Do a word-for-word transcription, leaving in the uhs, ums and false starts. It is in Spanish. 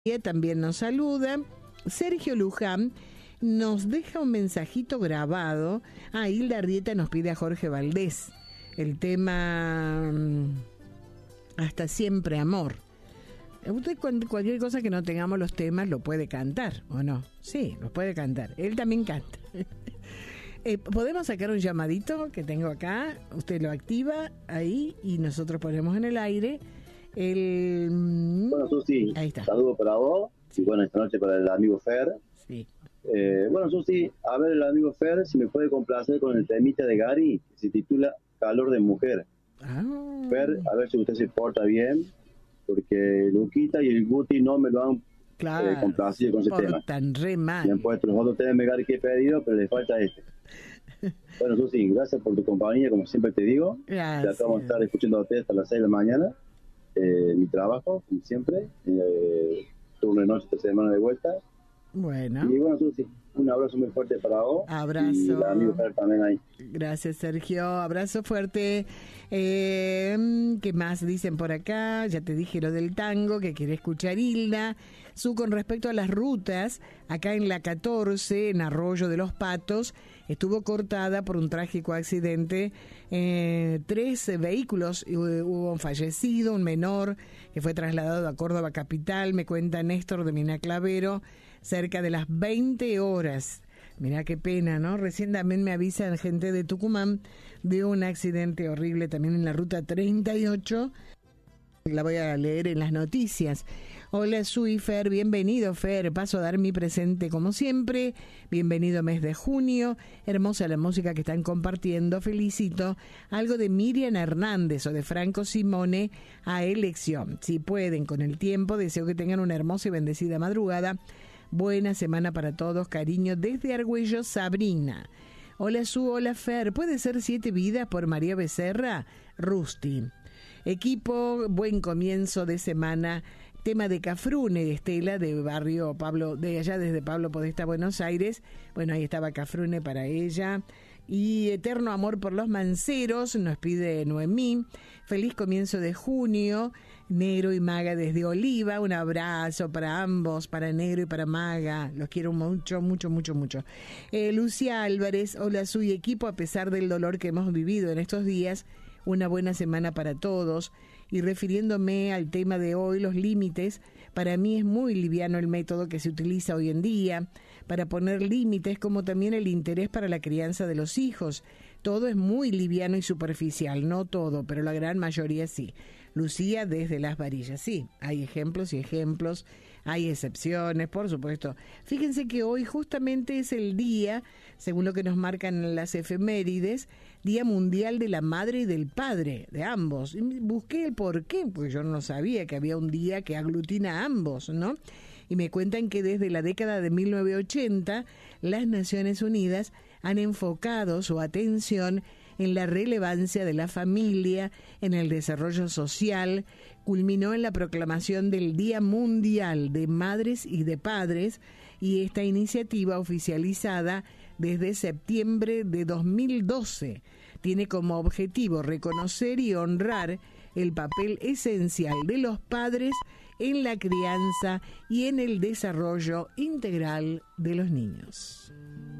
También nos saluda. Sergio Luján nos deja un mensajito grabado. Ah, Hilda Arrieta nos pide a Jorge Valdés el tema Hasta Siempre Amor. Usted cualquier cosa que no tengamos los temas lo puede cantar, ¿o no? Sí, los puede cantar. Él también canta. eh, ¿Podemos sacar un llamadito que tengo acá? Usted lo activa ahí y nosotros ponemos en el aire el... Bueno, Susi, ahí está. Saludo para vos y buenas noches para el amigo Fer. Sí. Eh, bueno, Susi, a ver el amigo Fer si me puede complacer con el temita de Gary que se titula Calor de Mujer. Ah. Fer, a ver si usted se porta bien, porque Luquita y el Guti no me lo han claro, eh, complacido con ese tema. Portan re mal. Me han puesto los otros temas de Gary que he pedido, pero le falta este. Bueno, Susi, gracias por tu compañía, como siempre te digo. Gracias. Ya vamos a estar escuchando a ustedes hasta las seis de la mañana. Eh, mi trabajo, como siempre. Eh, turno de noche, esta semana de vuelta. Bueno. Y bueno, Susi, un abrazo muy fuerte para vos. Abrazo. Y el amigo Fer también ahí. Gracias, Sergio. Abrazo fuerte. Eh, ¿Qué más dicen por acá? Ya te dije lo del tango, que quiere escuchar Hilda. Su, con respecto a las rutas, acá en la catorce, en Arroyo de los Patos, estuvo cortada por un trágico accidente. Eh, tres vehículos, hubo un fallecido, un menor, que fue trasladado a Córdoba capital, me cuenta Néstor de Mina Clavero, cerca de las veinte horas. Mirá qué pena, ¿no? Recién también me avisan gente de Tucumán de un accidente horrible también en la ruta treinta y ocho. La voy a leer en las noticias. Hola, soy Fer, bienvenido Fer, paso a dar mi presente como siempre. Bienvenido mes de junio, hermosa la música que están compartiendo, felicito. Algo de Miriam Hernández o de Franco Simone a elección. Si pueden, con el tiempo, deseo que tengan una hermosa y bendecida madrugada. Buena semana para todos, cariño desde Argüello, Sabrina. Hola Su, hola Fer, ¿puede ser Siete Vidas por María Becerra? Rusty. Equipo, buen comienzo de semana. Tema de Cafrune, de Estela, de barrio Pablo, de allá desde Pablo Podestá, Buenos Aires. Bueno, ahí estaba Cafrune para ella. Y Eterno Amor por los Manceros, nos pide Noemí. Feliz comienzo de junio. Negro y Maga desde Oliva. Un abrazo para ambos, para Negro y para Maga. Los quiero mucho, mucho, mucho, mucho. Eh, Lucía Álvarez, hola su equipo, a pesar del dolor que hemos vivido en estos días. Una buena semana para todos. Y refiriéndome al tema de hoy, los límites, para mí es muy liviano el método que se utiliza hoy en día para poner límites, como también el interés para la crianza de los hijos. Todo es muy liviano y superficial, no todo, pero la gran mayoría sí. Lucía desde Las Varillas, sí, hay ejemplos y ejemplos, hay excepciones, por supuesto. Fíjense que hoy justamente es el día, según lo que nos marcan las efemérides, Día Mundial de la Madre y del Padre, de ambos. Y busqué el por qué, porque yo no sabía que había un día que aglutina a ambos, ¿no? Y me cuentan que desde la década de mil novecientos ochenta, las Naciones Unidas han enfocado su atención en la relevancia de la familia, en el desarrollo social, culminó en la proclamación del Día Mundial de Madres y de Padres, y esta iniciativa oficializada desde septiembre de dos mil doce tiene como objetivo reconocer y honrar el papel esencial de los padres en la crianza y en el desarrollo integral de los niños.